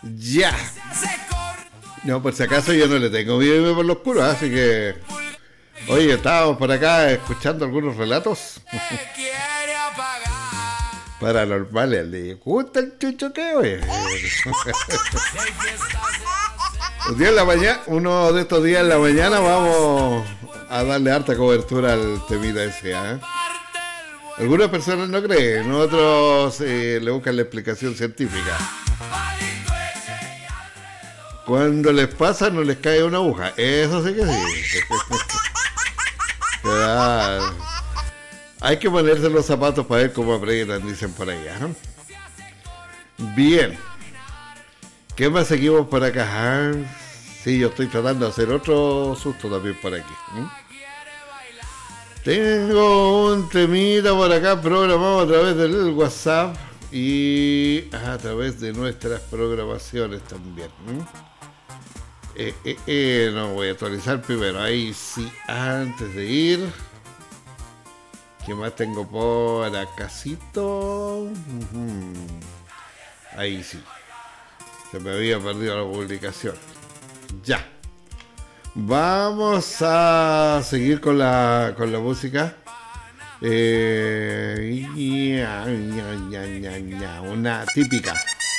Ya. No, por si acaso yo no le tengo miedo por lo oscuro, así que... Oye, estábamos por acá escuchando algunos relatos paranormales. ¿Le gusta el chuchoqueo? Un día en la mañana, uno de estos días en la mañana vamos a darle harta cobertura al temita ese, ¿eh? Algunas personas no creen, otros le buscan la explicación científica. Cuando les pasa no les cae una aguja, eso sí que sí. Claro. Hay que ponerse los zapatos para ver cómo aprietan, dicen por allá, ¿no? Bien. ¿Qué más seguimos por acá? Ah, sí, yo estoy tratando de hacer otro susto también por aquí. Tengo un temita por acá programado a través del WhatsApp y a través de nuestras programaciones también. No voy a actualizar primero. Ahí sí, antes de ir. ¿Qué más tengo por acácito? Ahí sí. Se me había perdido la publicación. Ya. Vamos a seguir con la música. Una típica.